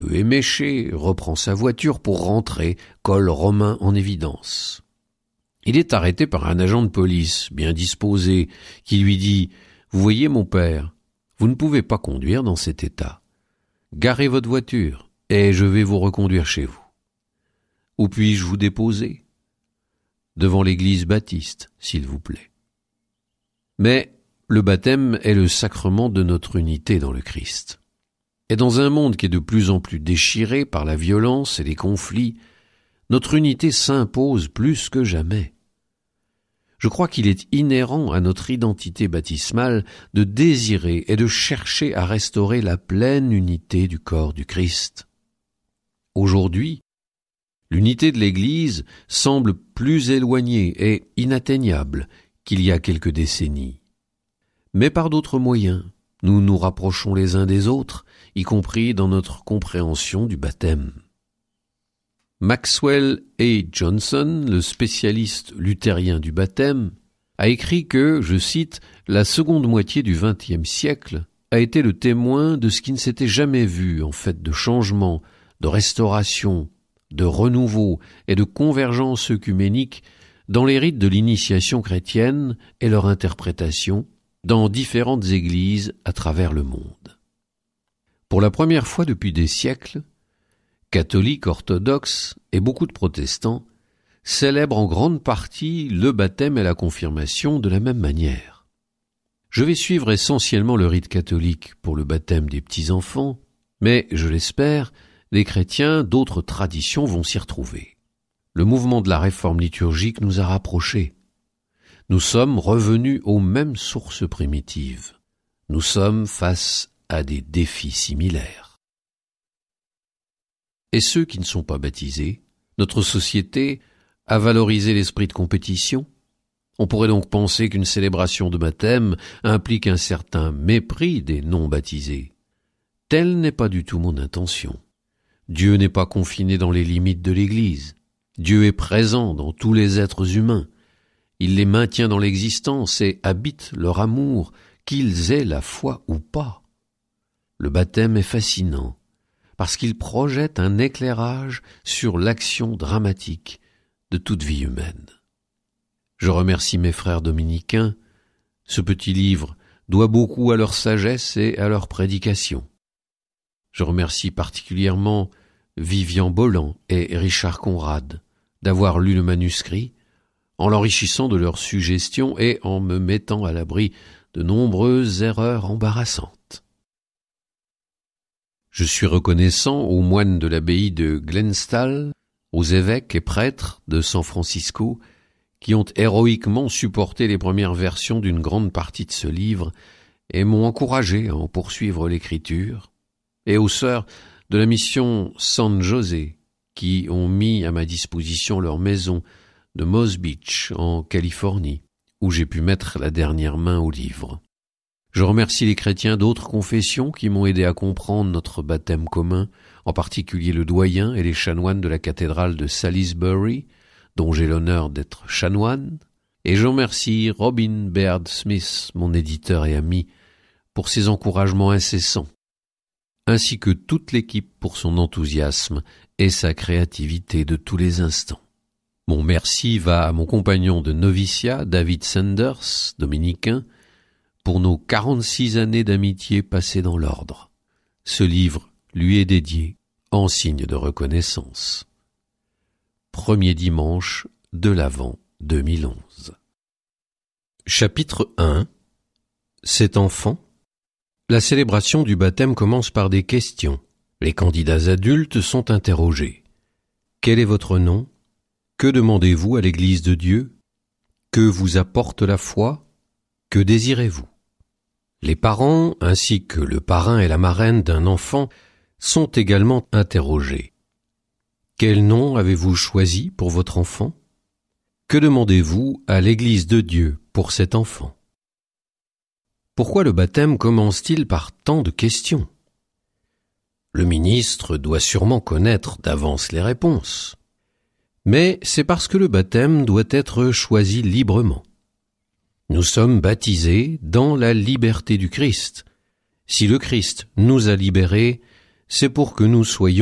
éméché reprend sa voiture pour rentrer, col romain en évidence. Il est arrêté par un agent de police, bien disposé, qui lui dit « Vous voyez, mon père, vous ne pouvez pas conduire dans cet état. Garez votre voiture et je vais vous reconduire chez vous. Où puis-je vous déposer ? Devant l'église baptiste, s'il vous plaît. » Mais le baptême est le sacrement de notre unité dans le Christ. Et dans un monde qui est de plus en plus déchiré par la violence et les conflits, notre unité s'impose plus que jamais. Je crois qu'il est inhérent à notre identité baptismale de désirer et de chercher à restaurer la pleine unité du corps du Christ. Aujourd'hui, l'unité de l'Église semble plus éloignée et inatteignable qu'il y a quelques décennies. Mais par d'autres moyens, nous nous rapprochons les uns des autres, y compris dans notre compréhension du baptême. Maxwell A. Johnson, le spécialiste luthérien du baptême, a écrit que, je cite, « La seconde moitié du XXe siècle a été le témoin de ce qui ne s'était jamais vu en fait de changement, de restauration, de renouveau et de convergence œcuménique dans les rites de l'initiation chrétienne et leur interprétation dans différentes églises à travers le monde. Pour la première fois depuis des siècles, catholiques orthodoxes et beaucoup de protestants célèbrent en grande partie le baptême et la confirmation de la même manière. Je vais suivre essentiellement le rite catholique pour le baptême des petits-enfants, mais, je l'espère, les chrétiens d'autres traditions vont s'y retrouver. Le mouvement de la réforme liturgique nous a rapprochés. Nous sommes revenus aux mêmes sources primitives. Nous sommes face à des défis similaires. Et ceux qui ne sont pas baptisés, notre société a valorisé l'esprit de compétition. On pourrait donc penser qu'une célébration de baptême implique un certain mépris des non-baptisés. Telle n'est pas du tout mon intention. Dieu n'est pas confiné dans les limites de l'Église. Dieu est présent dans tous les êtres humains. Il les maintient dans l'existence et habite leur amour, qu'ils aient la foi ou pas. Le baptême est fascinant, parce qu'il projette un éclairage sur l'action dramatique de toute vie humaine. Je remercie mes frères dominicains. Ce petit livre doit beaucoup à leur sagesse et à leur prédication. Je remercie particulièrement Vivian Bolland et Richard Conrad d'avoir lu le manuscrit, en l'enrichissant de leurs suggestions et en me mettant à l'abri de nombreuses erreurs embarrassantes. Je suis reconnaissant aux moines de l'abbaye de Glenstal, aux évêques et prêtres de San Francisco, qui ont héroïquement supporté les premières versions d'une grande partie de ce livre et m'ont encouragé à en poursuivre l'écriture, et aux sœurs de la mission San José, qui ont mis à ma disposition leur maison de Moss Beach, en Californie, où j'ai pu mettre la dernière main au livre. Je remercie les chrétiens d'autres confessions qui m'ont aidé à comprendre notre baptême commun, en particulier le doyen et les chanoines de la cathédrale de Salisbury, dont j'ai l'honneur d'être chanoine, et je remercie Robin Baird Smith, mon éditeur et ami, pour ses encouragements incessants, ainsi que toute l'équipe pour son enthousiasme et sa créativité de tous les instants. Mon merci va à mon compagnon de noviciat, David Sanders, dominicain, pour nos 46 années d'amitié passées dans l'ordre. Ce livre lui est dédié en signe de reconnaissance. Premier dimanche de l'Avent 2011. Chapitre 1. Cet enfant. La célébration du baptême commence par des questions. Les candidats adultes sont interrogés. Quel est votre nom ? Que demandez-vous à l'Église de Dieu ? Que vous apporte la foi ? Que désirez-vous ? Les parents, ainsi que le parrain et la marraine d'un enfant, sont également interrogés. Quel nom avez-vous choisi pour votre enfant ? Que demandez-vous à l'Église de Dieu pour cet enfant ? Pourquoi le baptême commence-t-il par tant de questions ? Le ministre doit sûrement connaître d'avance les réponses. Mais c'est parce que le baptême doit être choisi librement. Nous sommes baptisés dans la liberté du Christ. Si le Christ nous a libérés, c'est pour que nous soyons